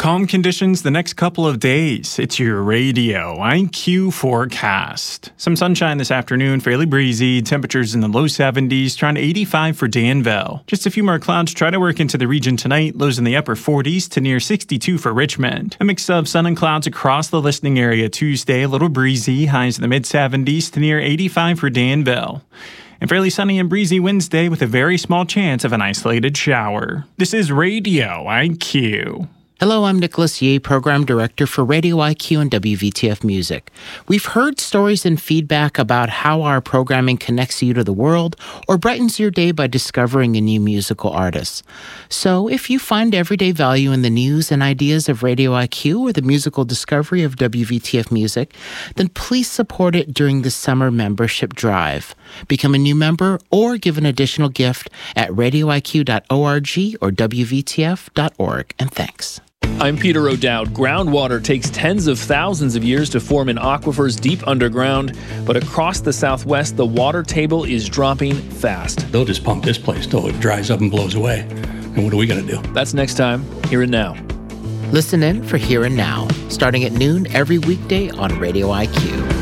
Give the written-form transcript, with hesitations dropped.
calm conditions the next couple of days. It's your Radio IQ forecast. Some sunshine this afternoon, fairly breezy, temperatures in the low 70s, trying to 85 for Danville. Just a few more clouds try to work into the region tonight, lows in the upper 40s to near 62 for Richmond. A mix of sun and clouds across the listening area Tuesday, a little breezy, highs in the mid 70s to near 85 for Danville. And fairly sunny and breezy Wednesday with a very small chance of an isolated shower. This is Radio IQ. Hello, I'm Nicholas Yeh, Program Director for Radio IQ and WVTF Music. We've heard stories and feedback about how our programming connects you to the world or brightens your day by discovering a new musical artist. So if you find everyday value in the news and ideas of Radio IQ or the musical discovery of WVTF Music, then please support it during the summer membership drive. Become a new member or give an additional gift at radioiq.org or wvtf.org. And thanks. I'm Peter O'Dowd. Groundwater takes tens of thousands of years to form in aquifers deep underground, but across the Southwest, the water table is dropping fast. They'll just pump this place till it dries up and blows away. And what are we going to do? That's next time, Here and Now. Listen in for Here and Now, starting at noon every weekday on Radio IQ.